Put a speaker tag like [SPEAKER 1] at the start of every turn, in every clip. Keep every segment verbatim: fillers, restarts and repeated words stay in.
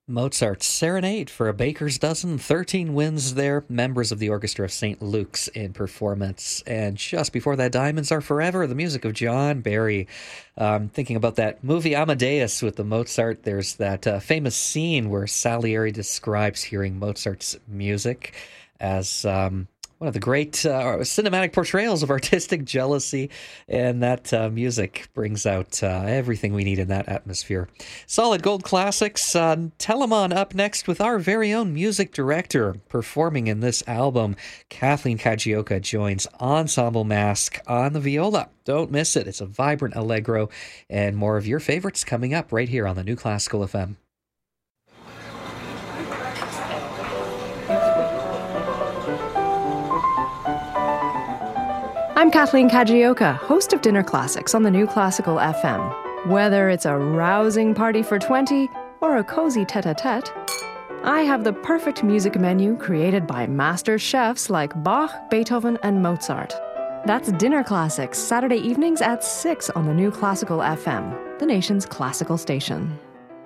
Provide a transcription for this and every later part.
[SPEAKER 1] Mozart's Serenade for a Baker's Dozen, thirteen wins there, members of the Orchestra of Saint Luke's in performance. And just before that, Diamonds Are Forever, the music of John Barry. Um, thinking about that movie Amadeus with the Mozart, there's that uh, famous scene where Salieri describes hearing Mozart's music as um, one of the great uh, cinematic portrayals of artistic jealousy, and that uh, music brings out uh, everything we need in that atmosphere. Solid Gold Classics, uh, Telemon up next with our very own music director performing in this album. Kathleen Kajioka joins Ensemble Mask on the viola. Don't miss it. It's a vibrant allegro, and more of your favorites coming up right here on the New Classical F M.
[SPEAKER 2] I'm Kathleen Kajioka, host of Dinner Classics on the New Classical F M. Whether it's a rousing party for twenty or a cozy tete-a-tete, I have the perfect music menu created by master chefs like Bach, Beethoven, and Mozart. That's Dinner Classics, Saturday evenings at six on the New Classical F M, the nation's classical station.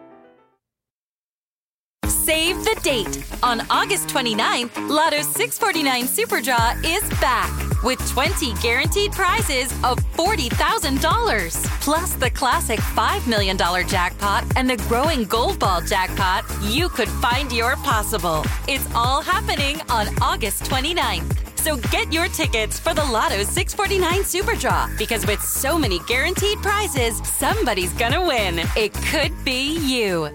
[SPEAKER 3] Save the date. On August twenty-ninth, Lotto's six forty-nine Super Draw is back with twenty guaranteed prizes of forty thousand dollars. Plus the classic five million dollars jackpot and the growing Gold Ball jackpot. You could find your possible. It's all happening on August twenty-ninth. So get your tickets for the Lotto's six forty-nine Super Draw, because with so many guaranteed prizes, somebody's gonna win. It could be you.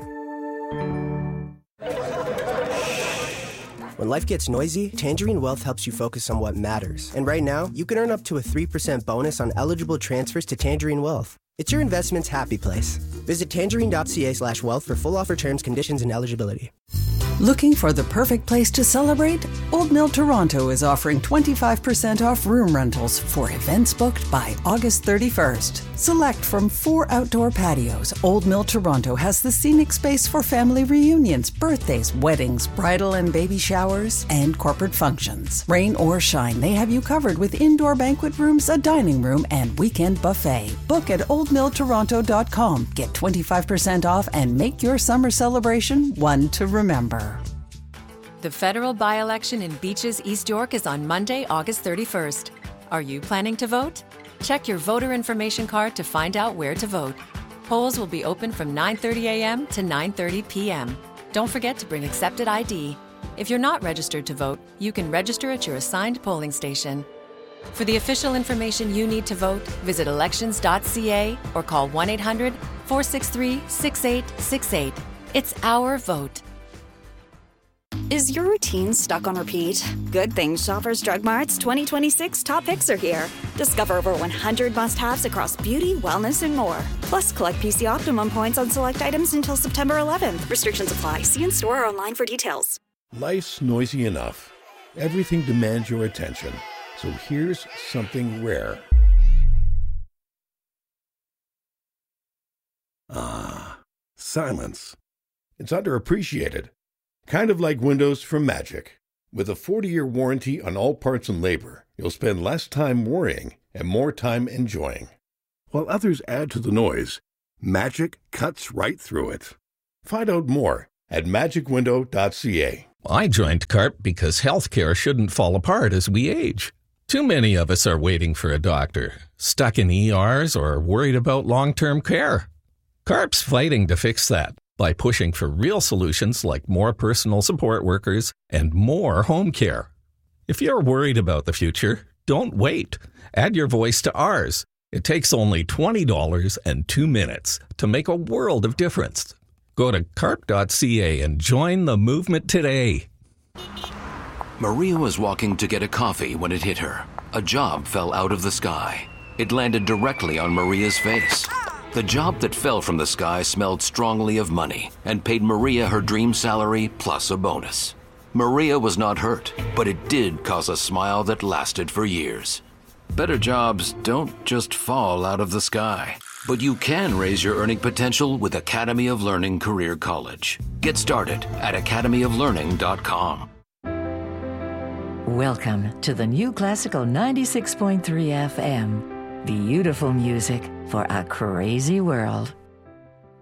[SPEAKER 4] When life gets noisy, Tangerine Wealth helps you focus on what matters. And right now, you can earn up to a three percent bonus on eligible transfers to Tangerine Wealth. It's your investment's happy place. Visit tangerine.ca slash wealth for full offer terms, conditions, and eligibility.
[SPEAKER 5] Looking for the perfect place to celebrate? Old Mill Toronto is offering twenty-five percent off room rentals for events booked by August thirty-first. Select from four outdoor patios. Old Mill Toronto has the scenic space for family reunions, birthdays, weddings, bridal and baby showers, and corporate functions. Rain or shine, they have you covered with indoor banquet rooms, a dining room, and weekend buffet. Book at old mill toronto dot com. Get twenty-five percent off and make your summer celebration one to remember.
[SPEAKER 6] The federal by-election in Beaches, East York is on Monday, August thirty-first. Are you planning to vote? Check your voter information card to find out where to vote. Polls will be open from nine thirty a.m. to nine thirty p.m. Don't forget to bring accepted I D. If you're not registered to vote, you can register at your assigned polling station. For the official information you need to vote, visit elections dot c a or call one eight hundred four six three six eight six eight. It's our vote.
[SPEAKER 7] Is your routine stuck on repeat? Good thing Shoppers Drug Mart's twenty twenty-six top picks are here. Discover over one hundred must-haves across beauty, wellness, and more. Plus, collect P C Optimum points on select items until September eleventh. Restrictions apply. See in store or online for details.
[SPEAKER 8] Life's noisy enough. Everything demands your attention. So here's something rare. Ah, silence. It's underappreciated. Kind of like windows from Magic. With a forty-year warranty on all parts and labor, you'll spend less time worrying and more time enjoying. While others add to the noise, Magic cuts right through it. Find out more at magic window dot c a.
[SPEAKER 9] I joined CARP because healthcare shouldn't fall apart as we age. Too many of us are waiting for a doctor, stuck in E Rs, or worried about long-term care. CARP's fighting to fix that by pushing for real solutions like more personal support workers and more home care. If you're worried about the future, don't wait. Add your voice to ours. It takes only twenty dollars and two minutes to make a world of difference. Go to carp dot c a and join the movement today.
[SPEAKER 10] Maria was walking to get a coffee when it hit her. A job fell out of the sky. It landed directly on Maria's face. The job that fell from the sky smelled strongly of money and paid Maria her dream salary plus a bonus. Maria was not hurt, but it did cause a smile that lasted for years. Better jobs don't just fall out of the sky, but you can raise your earning potential with Academy of Learning Career College. Get started at academy of learning dot com.
[SPEAKER 11] Welcome to the New Classical ninety-six point three F M. Beautiful music for a crazy world.